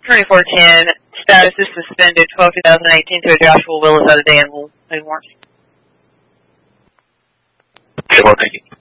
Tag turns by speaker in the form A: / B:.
A: 2410, status is suspended 12/2018 to a Joshua Willis out of Dan Warrants.
B: Okay, well, thank you.